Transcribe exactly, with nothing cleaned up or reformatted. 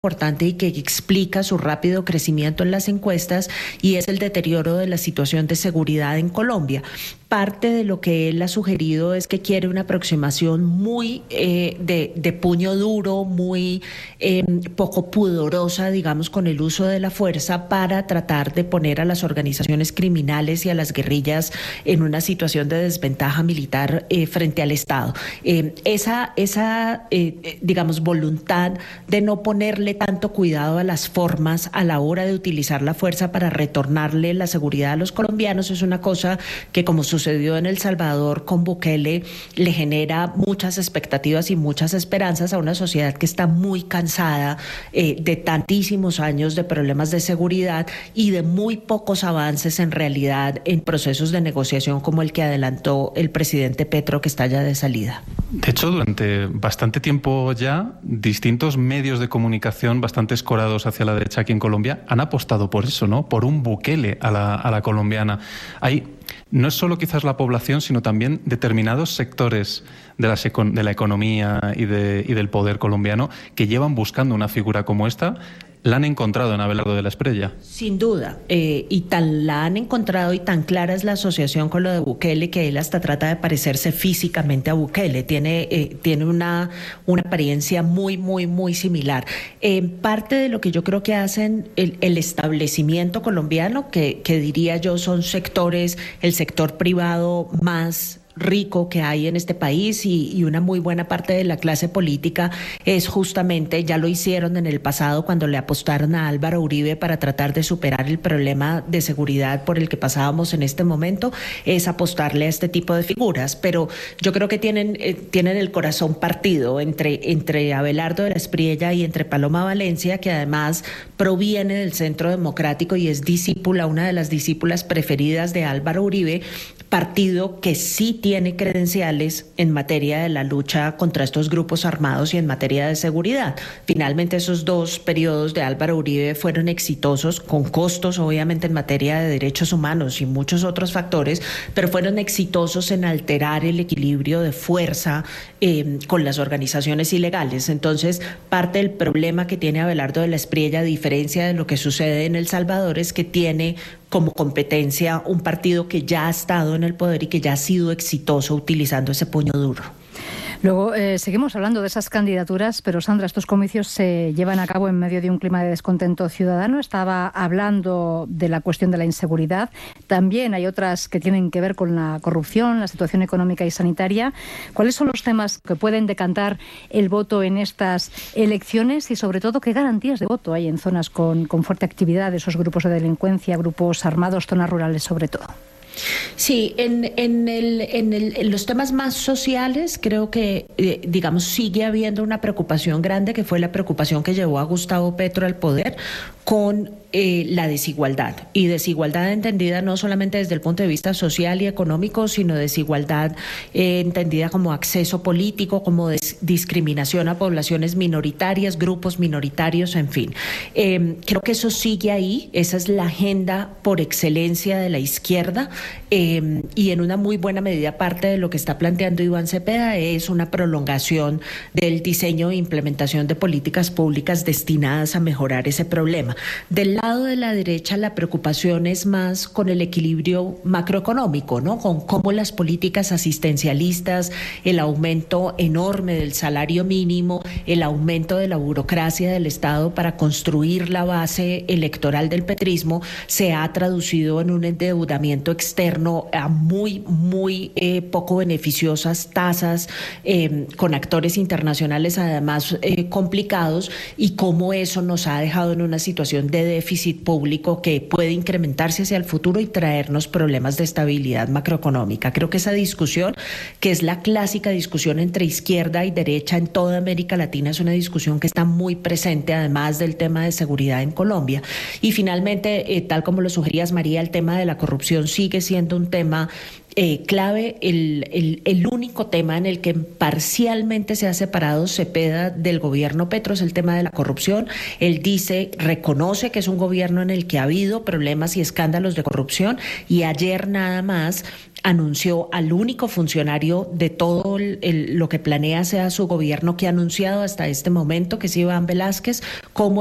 importante y que explica su rápido crecimiento en las encuestas, y es el deterioro de la situación de seguridad en Colombia. Parte de lo que él ha sugerido es que quiere una aproximación muy eh, de, de puño duro, muy eh, poco pudorosa, digamos, con el uso de la fuerza para tratar de poner a las organizaciones criminales y a las guerrillas en una situación de desventaja militar eh, frente al Estado. Eh, esa, esa eh, digamos, voluntad de no ponerle tanto cuidado a las formas a la hora de utilizar la fuerza para retornarle la seguridad a los colombianos es una cosa que, como sucedió en El Salvador con Bukele, le genera muchas expectativas y muchas esperanzas a una sociedad que está muy cansada eh, de tantísimos años de problemas de seguridad y de muy pocos avances en realidad en procesos de negociación como el que adelantó el presidente Petro, que está ya de salida. De hecho, durante bastante tiempo ya, distintos medios de comunicación bastante escorados hacia la derecha aquí en Colombia han apostado por eso, ¿no? Por un Bukele a la, a la colombiana. Hay, no es solo quizás la población, sino también determinados sectores de la, de la economía y, de, y del poder colombiano que llevan buscando una figura como esta. ¿La han encontrado en Abelardo de la Espriella? Sin duda, eh, y tan la han encontrado y tan clara es la asociación con lo de Bukele que él hasta trata de parecerse físicamente a Bukele. Tiene, eh, tiene una, una apariencia muy, muy, muy similar. Eh, parte de lo que yo creo que hacen el, el establecimiento colombiano, que, que diría yo son sectores, el sector privado más rico que hay en este país y, y una muy buena parte de la clase política, es justamente, ya lo hicieron en el pasado cuando le apostaron a Álvaro Uribe para tratar de superar el problema de seguridad por el que pasábamos en este momento, es apostarle a este tipo de figuras, pero yo creo que tienen, eh, tienen el corazón partido entre, entre Abelardo de la Espriella y entre Paloma Valencia, que además proviene del Centro Democrático y es discípula, una de las discípulas preferidas de Álvaro Uribe, partido que sí tiene credenciales en materia de la lucha contra estos grupos armados y en materia de seguridad. Finalmente, esos dos periodos de Álvaro Uribe fueron exitosos, con costos obviamente en materia de derechos humanos y muchos otros factores, pero fueron exitosos en alterar el equilibrio de fuerza eh, con las organizaciones ilegales. Entonces, parte del problema que tiene Abelardo de la Espriella, a diferencia de lo que sucede en El Salvador, es que tiene como competencia un partido que ya ha estado en el poder y que ya ha sido exitoso utilizando ese puño duro. Luego, eh, seguimos hablando de esas candidaturas, pero Sandra, estos comicios se llevan a cabo en medio de un clima de descontento ciudadano. Estaba hablando de la cuestión de la inseguridad. También hay otras que tienen que ver con la corrupción, la situación económica y sanitaria. ¿Cuáles son los temas que pueden decantar el voto en estas elecciones y, sobre todo, qué garantías de voto hay en zonas con, con fuerte actividad de esos grupos de delincuencia, grupos armados, zonas rurales sobre todo? Sí, en, en, el, en, el, en los temas más sociales creo que, eh, digamos, sigue habiendo una preocupación grande, que fue la preocupación que llevó a Gustavo Petro al poder, con eh, la desigualdad, y desigualdad entendida no solamente desde el punto de vista social y económico, sino desigualdad eh, entendida como acceso político, como des- discriminación a poblaciones minoritarias, grupos minoritarios, en fin. Eh, creo que eso sigue ahí, esa es la agenda por excelencia de la izquierda, eh, y en una muy buena medida parte de lo que está planteando Iván Cepeda es una prolongación del diseño e implementación de políticas públicas destinadas a mejorar ese problema. Del lado de la derecha, la preocupación es más con el equilibrio macroeconómico, ¿no? Con cómo las políticas asistencialistas, el aumento enorme del salario mínimo, el aumento de la burocracia del Estado para construir la base electoral del petrismo se ha traducido en un endeudamiento externo a muy, muy eh, poco beneficiosas tasas, eh, con actores internacionales además eh, complicados, y cómo eso nos ha dejado en una situación de déficit público que puede incrementarse hacia el futuro y traernos problemas de estabilidad macroeconómica. Creo que esa discusión, que es la clásica discusión entre izquierda y derecha en toda América Latina, es una discusión que está muy presente, además del tema de seguridad en Colombia. Y finalmente, eh, tal como lo sugerías, María, el tema de la corrupción sigue siendo un tema Eh, clave, el, el, el único tema en el que parcialmente se ha separado Cepeda del gobierno Petro es el tema de la corrupción. Él dice, reconoce que es un gobierno en el que ha habido problemas y escándalos de corrupción, y ayer nada más anunció al único funcionario de todo el, el, lo que planea sea su gobierno que ha anunciado hasta este momento, que es Iván Velázquez, como